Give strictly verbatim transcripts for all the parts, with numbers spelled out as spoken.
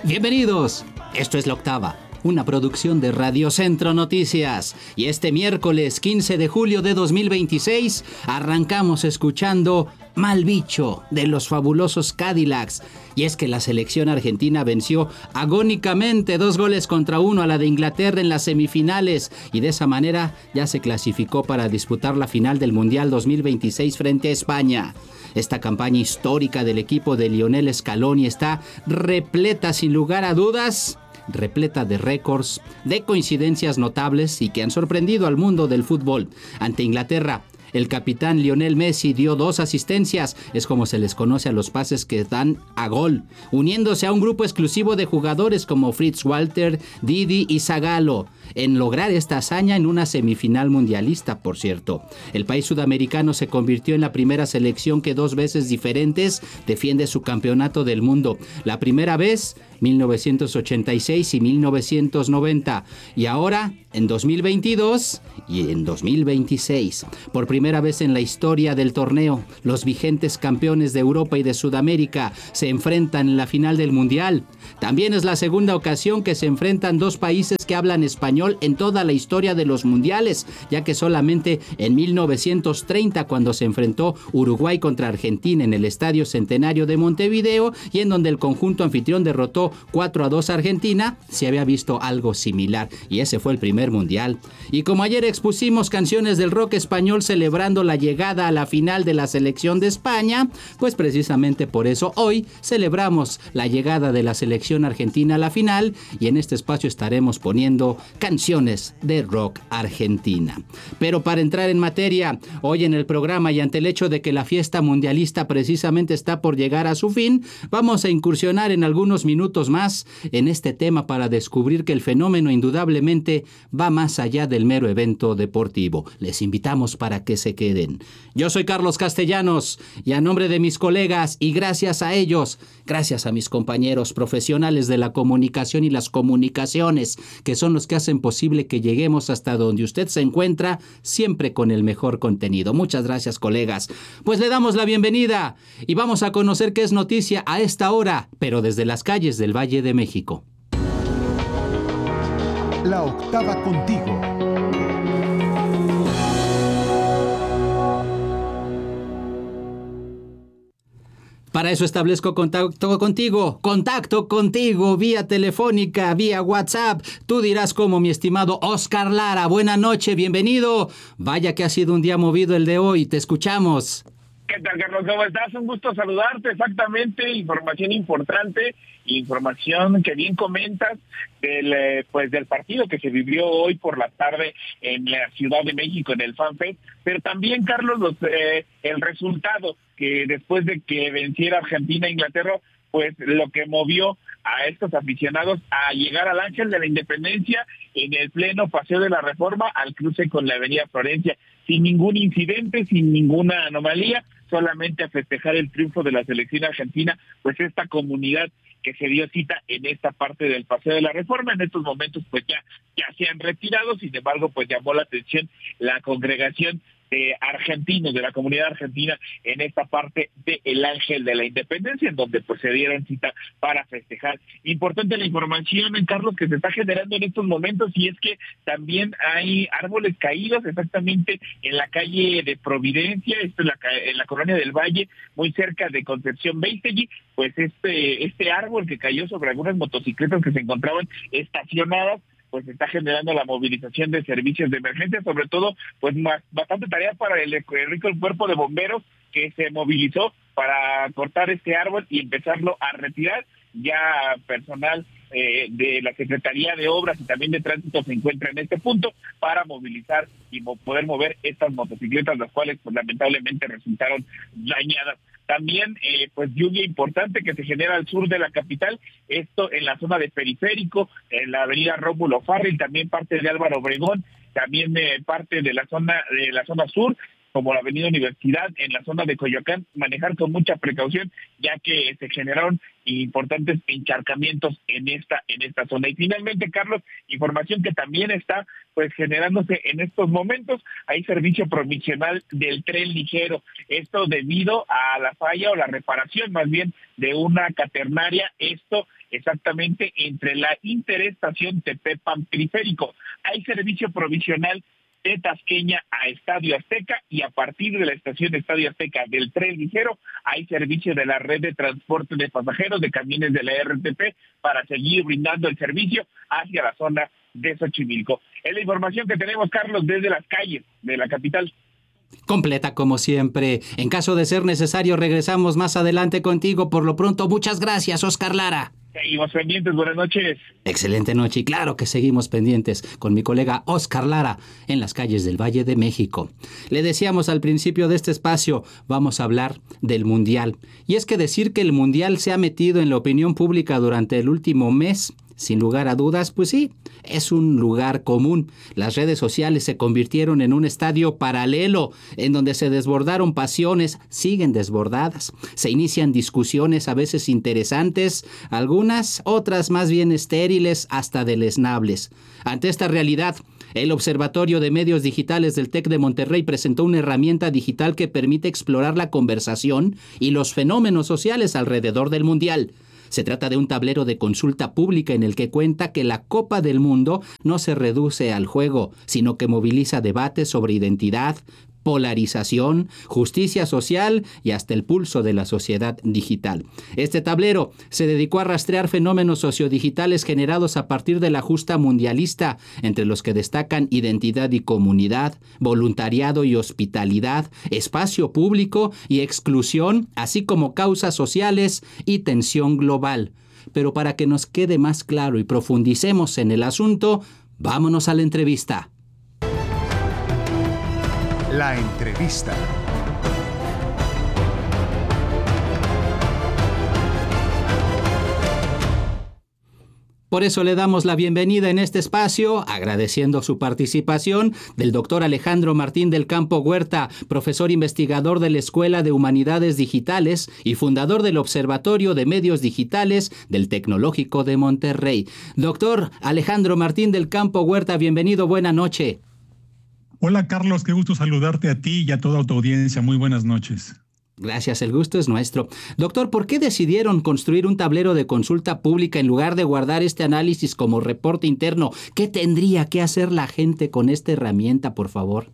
Bienvenidos, esto es La Octava, una producción de Radio Centro Noticias. Y este miércoles quince de julio de dos mil veintiséis arrancamos escuchando Mal Bicho de los fabulosos Cadillacs. Y es que la selección argentina venció agónicamente dos goles contra uno a la de Inglaterra en las semifinales y de esa manera ya se clasificó para disputar la final del Mundial dos mil veintiséis frente a España. Esta campaña histórica del equipo de Lionel Scaloni está repleta, sin lugar a dudas, repleta de récords, de coincidencias notables y que han sorprendido al mundo del fútbol. Ante Inglaterra, el capitán Lionel Messi dio dos asistencias, es como se les conoce a los pases que dan a gol, uniéndose a un grupo exclusivo de jugadores como Fritz Walter, Didi y Zagallo, en lograr esta hazaña en una semifinal mundialista, por cierto. El país sudamericano se convirtió en la primera selección que dos veces diferentes defiende su campeonato del mundo. La primera vez, mil novecientos ochenta y seis y mil novecientos noventa, y ahora en dos mil veintidós y en dos mil veintiséis. Por primera vez en la historia del torneo, los vigentes campeones de Europa y de Sudamérica se enfrentan en la final del Mundial. También es la segunda ocasión que se enfrentan dos países que hablan español en toda la historia de los mundiales, ya que solamente en mil novecientos treinta, cuando se enfrentó Uruguay contra Argentina en el Estadio Centenario de Montevideo y en donde el conjunto anfitrión derrotó cuatro a dos a Argentina, se había visto algo similar, y ese fue el primer mundial. Y como ayer expusimos canciones del rock español celebrando la llegada a la final de la selección de España, pues precisamente por eso hoy celebramos la llegada de la selección argentina a la final, y en este espacio estaremos poniendo canciones de rock argentina. Pero para entrar en materia, hoy en el programa y ante el hecho de que la fiesta mundialista precisamente está por llegar a su fin, vamos a incursionar en algunos minutos más en este tema para descubrir que el fenómeno indudablemente va más allá del mero evento deportivo. Les invitamos para que se queden. Yo soy Carlos Castellanos y a nombre de mis colegas y gracias a ellos, gracias a mis compañeros profesionales de la comunicación y las comunicaciones, que son los que hacen posible que lleguemos hasta donde usted se encuentra, siempre con el mejor contenido. Muchas gracias, colegas. Pues le damos la bienvenida y vamos a conocer qué es noticia a esta hora, pero desde las calles del Valle de México. La Octava contigo. Para eso establezco contacto contigo, contacto contigo vía telefónica, vía WhatsApp. Tú dirás cómo, mi estimado Oscar Lara. Buena noche, bienvenido. Vaya que ha sido un día movido el de hoy, te escuchamos. ¿Qué tal, Carlos? ¿Cómo estás? Un gusto saludarte. Exactamente, información importante, información que bien comentas del pues del partido que se vivió hoy por la tarde en la Ciudad de México, en el FanFest, pero también, Carlos, los, eh, el resultado que después de que venciera Argentina e Inglaterra, pues lo que movió a estos aficionados a llegar al Ángel de la Independencia en el pleno Paseo de la Reforma al cruce con la Avenida Florencia, sin ningún incidente, sin ninguna anomalía, solamente a festejar el triunfo de la selección argentina, pues esta comunidad que se dio cita en esta parte del Paseo de la Reforma. En estos momentos pues ya, ya se han retirado, sin embargo pues llamó la atención la congregación de argentinos, de la comunidad argentina en esta parte de el Ángel de la Independencia, en donde pues se dieron cita para festejar. Importante la información, en Carlos, que se está generando en estos momentos, y es que también hay árboles caídos exactamente en la calle de Providencia, esto en la, en la colonia del Valle, muy cerca de Concepción Beitegui. Pues este, este árbol que cayó sobre algunas motocicletas que se encontraban estacionadas, pues está generando la movilización de servicios de emergencia, sobre todo, pues más, bastante tarea para el, el rico el cuerpo de bomberos que se movilizó para cortar este árbol y empezarlo a retirar. Ya personal eh, de la Secretaría de Obras y también de Tránsito se encuentra en este punto para movilizar y mo- poder mover estas motocicletas, las cuales pues lamentablemente resultaron dañadas. También, eh, pues lluvia importante que se genera al sur de la capital, esto en la zona de Periférico, en la avenida Rómulo Farril, también parte de Álvaro Obregón, también eh, parte de la zona de la zona sur, como la Avenida Universidad en la zona de Coyoacán, manejar con mucha precaución, ya que se generaron importantes encharcamientos en esta en esta zona. Y finalmente, Carlos, información que también está pues generándose en estos momentos, hay servicio provisional del tren ligero, esto debido a la falla o la reparación más bien de una caternaria, esto exactamente entre la interestación Tepepan Periférico. Hay servicio provisional de Tasqueña a Estadio Azteca, y a partir de la estación de Estadio Azteca del tren ligero hay servicio de la red de transporte de pasajeros de camiones de la R T P para seguir brindando el servicio hacia la zona de Xochimilco. Es la información que tenemos, Carlos, desde las calles de la capital. Completa como siempre. En caso de ser necesario, regresamos más adelante contigo. Por lo pronto, muchas gracias, Oscar Lara. Seguimos pendientes, buenas noches. Excelente noche, y claro que seguimos pendientes con mi colega Oscar Lara en las calles del Valle de México. Le decíamos al principio de este espacio, vamos a hablar del Mundial. Y es que decir que el Mundial se ha metido en la opinión pública durante el último mes, sin lugar a dudas, pues sí, es un lugar común. Las redes sociales se convirtieron en un estadio paralelo en donde se desbordaron pasiones, siguen desbordadas. Se inician discusiones a veces interesantes, algunas, otras más bien estériles, hasta deleznables. Ante esta realidad, el Observatorio de Medios Digitales del TEC de Monterrey presentó una herramienta digital que permite explorar la conversación y los fenómenos sociales alrededor del Mundial. Se trata de un tablero de consulta pública en el que cuenta que la Copa del Mundo no se reduce al juego, sino que moviliza debates sobre identidad, polarización, justicia social y hasta el pulso de la sociedad digital. Este tablero se dedicó a rastrear fenómenos sociodigitales generados a partir de la justa mundialista, entre los que destacan identidad y comunidad, voluntariado y hospitalidad, espacio público y exclusión, así como causas sociales y tensión global. Pero para que nos quede más claro y profundicemos en el asunto, vámonos a la entrevista. La entrevista. Por eso le damos la bienvenida en este espacio, agradeciendo su participación, del doctor Alejandro Martín del Campo Huerta, profesor investigador de la Escuela de Humanidades Digitales y fundador del Observatorio de Medios Digitales del Tecnológico de Monterrey. Doctor Alejandro Martín del Campo Huerta, bienvenido, buena noche. Hola Carlos, qué gusto saludarte a ti y a toda tu audiencia. Muy buenas noches. Gracias, el gusto es nuestro. Doctor, ¿por qué decidieron construir un tablero de consulta pública en lugar de guardar este análisis como reporte interno? ¿Qué tendría que hacer la gente con esta herramienta, por favor?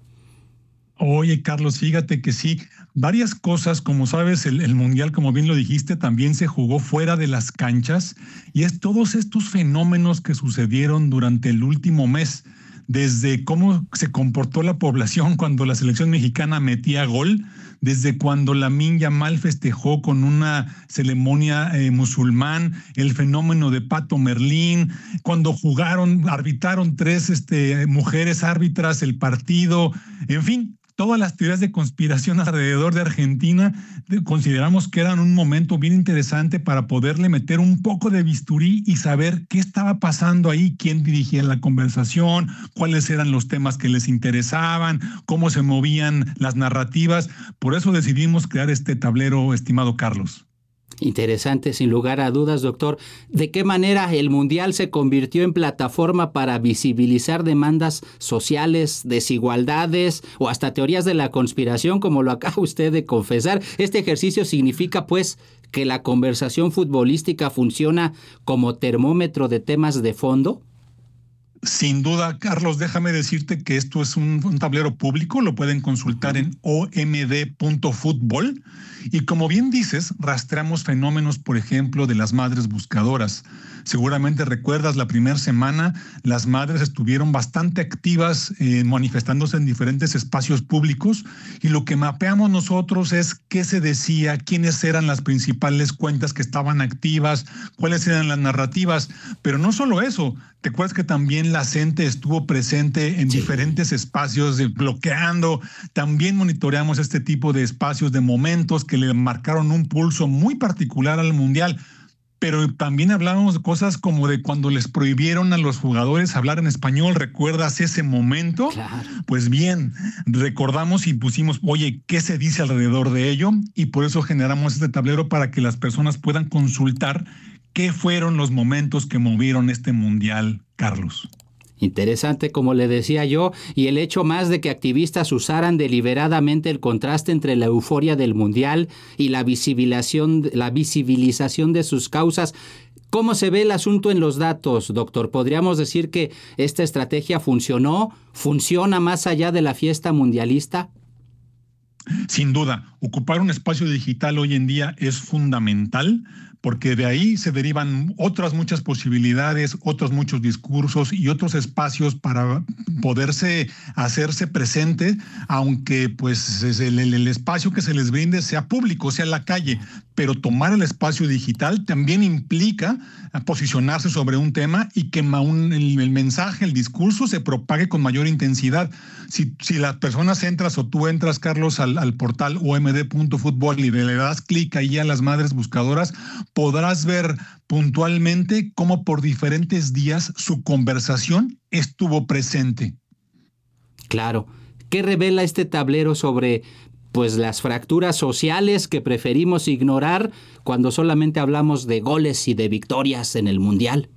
Oye, Carlos, fíjate que sí, varias cosas, como sabes, el, el Mundial, como bien lo dijiste, también se jugó fuera de las canchas, y es todos estos fenómenos que sucedieron durante el último mes. Desde cómo se comportó la población cuando la selección mexicana metía gol, desde cuando Lamine Yamal festejó con una ceremonia eh, musulmán, el fenómeno de Pato Merlín, cuando jugaron, arbitraron tres este, mujeres árbitras el partido, en fin. Todas las teorías de conspiración alrededor de Argentina consideramos que eran un momento bien interesante para poderle meter un poco de bisturí y saber qué estaba pasando ahí, quién dirigía la conversación, cuáles eran los temas que les interesaban, cómo se movían las narrativas. Por eso decidimos crear este tablero, estimado Carlos. Interesante, sin lugar a dudas, doctor. ¿De qué manera el Mundial se convirtió en plataforma para visibilizar demandas sociales, desigualdades o hasta teorías de la conspiración, como lo acaba usted de confesar? Este ejercicio significa, pues, que la conversación futbolística funciona como termómetro de temas de fondo. Sin duda, Carlos, déjame decirte que esto es un, un tablero público, lo pueden consultar en o m d punto fútbol. Y como bien dices, rastreamos fenómenos, por ejemplo, de las madres buscadoras. Seguramente recuerdas la primera semana, las madres estuvieron bastante activas eh, manifestándose en diferentes espacios públicos, y lo que mapeamos nosotros es qué se decía, quiénes eran las principales cuentas que estaban activas, cuáles eran las narrativas. Pero no solo eso, ¿te acuerdas que también la CENTE estuvo presente en sí. diferentes espacios de, bloqueando? También monitoreamos este tipo de espacios, de momentos que le marcaron un pulso muy particular al Mundial. pero también hablábamos de cosas como de cuando les prohibieron a los jugadores hablar en español. ¿Recuerdas ese momento? Claro. Pues bien, recordamos y pusimos, oye, ¿qué se dice alrededor de ello? Y por eso generamos este tablero para que las personas puedan consultar qué fueron los momentos que movieron este mundial, Carlos. Interesante, como le decía yo, y el hecho más de que activistas usaran deliberadamente el contraste entre la euforia del mundial y la visibilización, la visibilización de sus causas. ¿Cómo se ve el asunto en los datos, doctor? ¿Podríamos decir que esta estrategia funcionó? ¿Funciona más allá de la fiesta mundialista? Sin duda, ocupar un espacio digital hoy en día es fundamental, porque de ahí se derivan otras muchas posibilidades, otros muchos discursos y otros espacios para poderse hacerse presente, aunque pues el, el espacio que se les brinde sea público, sea la calle, pero tomar el espacio digital también implica posicionarse sobre un tema y que un, el, el mensaje, el discurso se propague con mayor intensidad. Si, si las personas entras o tú entras, Carlos, al, al portal o m d punto fútbol y le das clic ahí a las madres buscadoras, podrás ver puntualmente cómo por diferentes días su conversación estuvo presente. Claro. ¿Qué revela este tablero sobre pues las fracturas sociales que preferimos ignorar cuando solamente hablamos de goles y de victorias en el Mundial?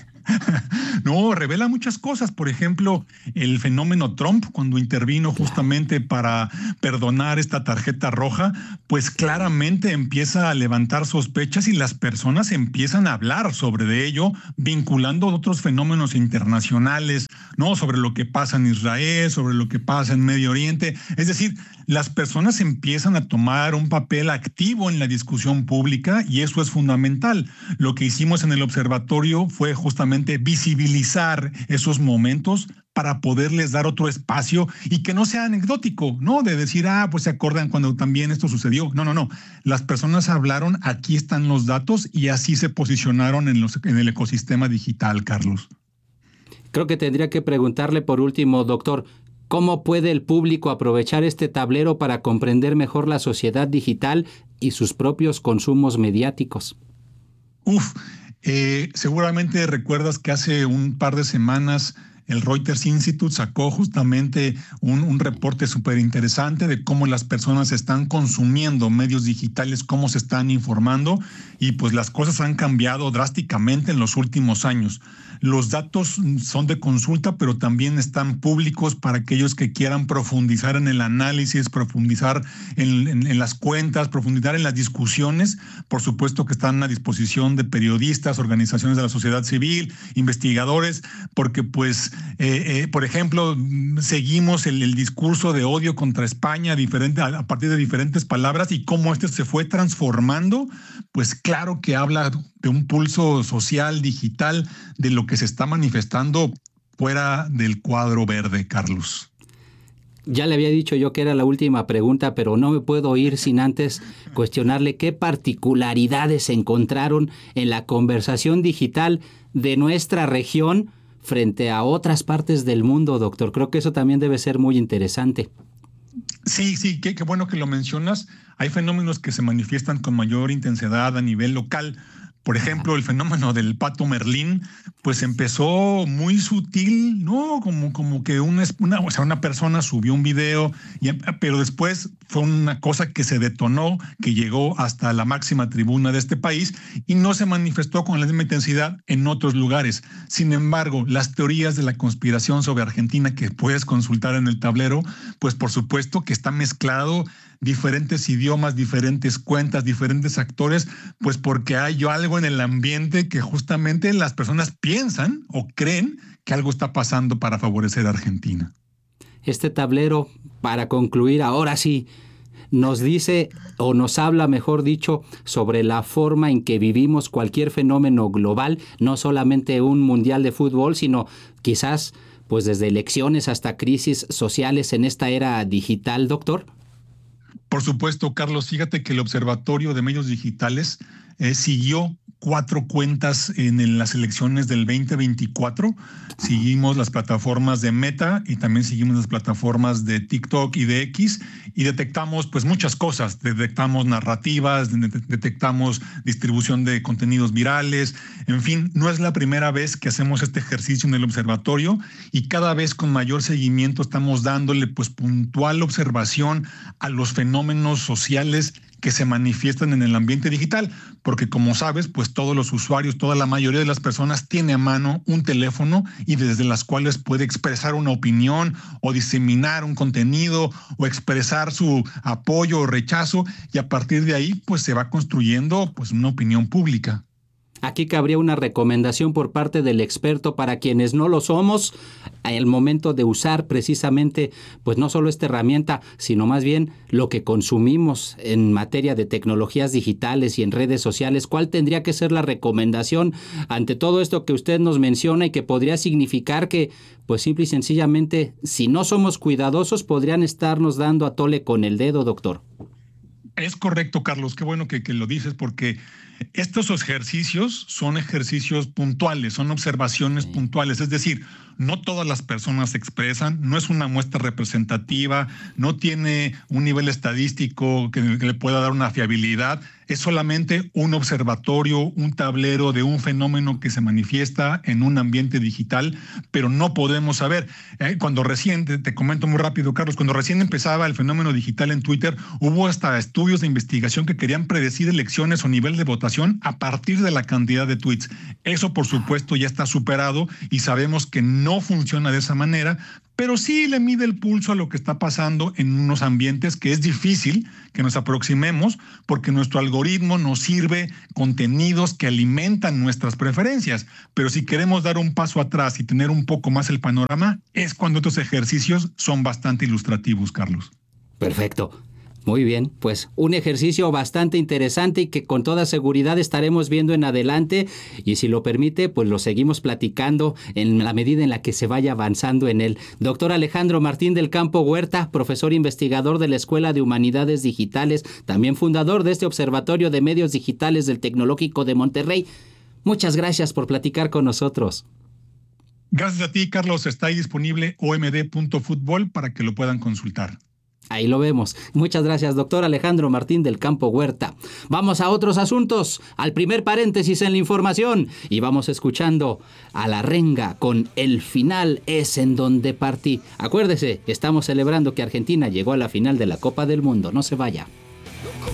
No, revela muchas cosas. Por ejemplo, el fenómeno Trump, cuando intervino justamente para perdonar esta tarjeta roja, pues claramente empieza a levantar sospechas y las personas empiezan a hablar sobre de ello, vinculando otros fenómenos internacionales, ¿no? Sobre lo que pasa en Israel, sobre lo que pasa en Medio Oriente. Es decir, las personas empiezan a tomar un papel activo en la discusión pública y eso es fundamental. Lo que hicimos en el observatorio fue justamente visibilizar esos momentos para poderles dar otro espacio y que no sea anecdótico, ¿no? De decir, ah, pues se acuerdan cuando también esto sucedió. No, no, no. Las personas hablaron, aquí están los datos y así se posicionaron en, los, en el ecosistema digital, Carlos. Creo que tendría que preguntarle por último, doctor, ¿cómo puede el público aprovechar este tablero para comprender mejor la sociedad digital y sus propios consumos mediáticos? Uf, eh, seguramente recuerdas que hace un par de semanas el Reuters Institute sacó justamente un, un reporte súper interesante de cómo las personas están consumiendo medios digitales, cómo se están informando, y pues las cosas han cambiado drásticamente en los últimos años. Los datos son de consulta, pero también están públicos para aquellos que quieran profundizar en el análisis, profundizar en, en, en las cuentas, profundizar en las discusiones. Por supuesto que están a disposición de periodistas, organizaciones de la sociedad civil, investigadores, porque pues, eh, eh, por ejemplo, seguimos el, el discurso de odio contra España diferente, a, a partir de diferentes palabras y cómo este se fue transformando, pues claro que habla de un pulso social, digital, de lo que se está manifestando fuera del cuadro verde, Carlos. Ya le había dicho yo que era la última pregunta, pero no me puedo ir sin antes cuestionarle qué particularidades se encontraron en la conversación digital de nuestra región frente a otras partes del mundo, doctor. Creo que eso también debe ser muy interesante. Sí, sí, qué, qué bueno que lo mencionas. Hay fenómenos que se manifiestan con mayor intensidad a nivel local. Por ejemplo, el fenómeno del pato Merlín, pues empezó muy sutil, ¿no? Como, como que una, una, o sea, una persona subió un video, y, pero después fue una cosa que se detonó, que llegó hasta la máxima tribuna de este país y no se manifestó con la misma intensidad en otros lugares. Sin embargo, las teorías de la conspiración sobre Argentina que puedes consultar en el tablero, pues por supuesto que está mezclado diferentes idiomas, diferentes cuentas, diferentes actores, pues porque hay algo en el ambiente que justamente las personas piensan o creen que algo está pasando para favorecer a Argentina. Este tablero, para concluir, ahora sí, nos dice o nos habla, mejor dicho, sobre la forma en que vivimos cualquier fenómeno global, no solamente un mundial de fútbol, sino quizás pues desde elecciones hasta crisis sociales en esta era digital, doctor. Por supuesto, Carlos, fíjate que el Observatorio de Medios Digitales eh, siguió cuatro cuentas en las elecciones del veinte veinticuatro. Seguimos las plataformas de Meta y también seguimos las plataformas de TikTok y de X y detectamos pues muchas cosas. Detectamos narrativas, detectamos distribución de contenidos virales. En fin, no es la primera vez que hacemos este ejercicio en el observatorio y cada vez con mayor seguimiento estamos dándole pues puntual observación a los fenómenos sociales que se manifiestan en el ambiente digital, porque como sabes, pues todos los usuarios, toda la mayoría de las personas tiene a mano un teléfono y desde las cuales puede expresar una opinión o diseminar un contenido o expresar su apoyo o rechazo y a partir de ahí pues se va construyendo pues una opinión pública. Aquí cabría una recomendación por parte del experto para quienes no lo somos al momento de usar precisamente, pues no solo esta herramienta, sino más bien lo que consumimos en materia de tecnologías digitales y en redes sociales. ¿Cuál tendría que ser la recomendación ante todo esto que usted nos menciona y que podría significar que, pues simple y sencillamente, si no somos cuidadosos, podrían estarnos dando a tole con el dedo, doctor? Es correcto, Carlos. Qué bueno que, que lo dices porque estos ejercicios son ejercicios puntuales, son observaciones sí. puntuales. Es decir, no todas las personas se expresan, no es una muestra representativa, no tiene un nivel estadístico que, que le pueda dar una fiabilidad. Es solamente un observatorio, un tablero de un fenómeno que se manifiesta en un ambiente digital, pero no podemos saber. Eh, cuando recién, te, te comento muy rápido, Carlos, cuando recién empezaba el fenómeno digital en Twitter, hubo hasta estudios de investigación que querían predecir elecciones o nivel de votación a partir de la cantidad de tweets. Eso, por supuesto, ya está superado y sabemos que no funciona de esa manera, pero sí le mide el pulso a lo que está pasando en unos ambientes que es difícil que nos aproximemos porque nuestro algoritmo nos sirve contenidos que alimentan nuestras preferencias. Pero si queremos dar un paso atrás y tener un poco más el panorama, es cuando estos ejercicios son bastante ilustrativos, Carlos. Perfecto. Muy bien, pues un ejercicio bastante interesante y que con toda seguridad estaremos viendo en adelante y si lo permite, pues lo seguimos platicando en la medida en la que se vaya avanzando en él. Doctor Alejandro Martín del Campo Huerta, profesor investigador de la Escuela de Humanidades Digitales, también fundador de este Observatorio de Medios Digitales del Tecnológico de Monterrey. Muchas gracias por platicar con nosotros. Gracias a ti, Carlos. Está ahí disponible o m d punto futbol para que lo puedan consultar. Ahí lo vemos. Muchas gracias, doctor Alejandro Martín del Campo Huerta. Vamos a otros asuntos, al primer paréntesis en la información y vamos escuchando a La Renga con El final es en donde partí. Acuérdese, estamos celebrando que Argentina llegó a la final de la Copa del Mundo. No se vaya.